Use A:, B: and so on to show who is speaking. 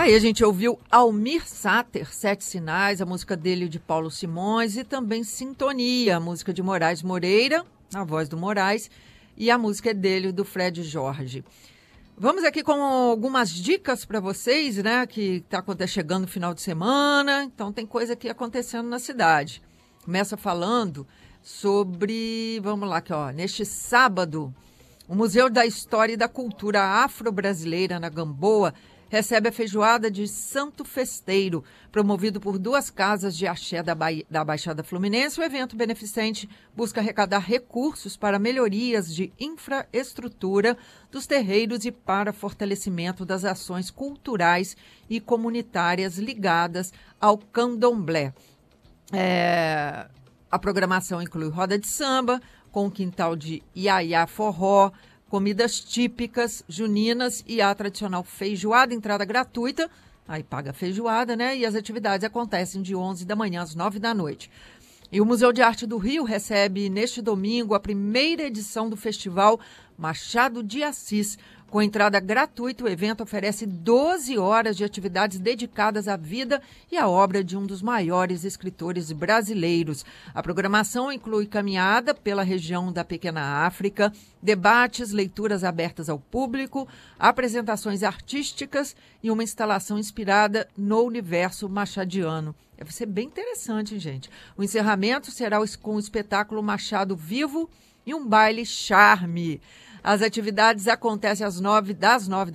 A: Aí a gente ouviu Almir Sater, Sete Sinais, a música dele de Paulo Simões, e também Sintonia, a música de Moraes Moreira, a voz do Moraes, e a música é dele, do Fred Jorge. Vamos aqui com algumas dicas para vocês, né, que está chegando o final de semana, então tem coisa aqui acontecendo na cidade. Começa falando sobre, vamos lá aqui, ó, neste sábado, o Museu da História e da Cultura Afro-Brasileira na Gamboa recebe a feijoada de Santo Festeiro, promovido por duas casas de axé da Baixada Fluminense. O evento beneficente busca arrecadar recursos para melhorias de infraestrutura dos terreiros e para fortalecimento das ações culturais e comunitárias ligadas ao candomblé. A programação inclui roda de samba, com um quintal de iaiá forró, comidas típicas juninas e a tradicional feijoada, entrada gratuita, aí paga a feijoada, né? E as atividades acontecem de 11 da manhã às 9 da noite. E o Museu de Arte do Rio recebe neste domingo a primeira edição do Festival Machado de Assis. Com entrada gratuita, o evento oferece 12 horas de atividades dedicadas à vida e à obra de um dos maiores escritores brasileiros. A programação inclui caminhada pela região da Pequena África, debates, leituras abertas ao público, apresentações artísticas e uma instalação inspirada no universo machadiano. Vai ser bem interessante, hein, gente? O encerramento será com o espetáculo Machado Vivo e um baile charme. As atividades acontecem das 9